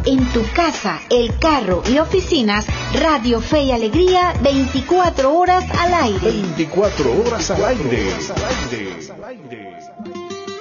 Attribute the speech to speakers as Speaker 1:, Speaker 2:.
Speaker 1: en tu casa, el carro y oficinas, Radio Fe y Alegría, 24 horas al aire.
Speaker 2: 24 horas al aire.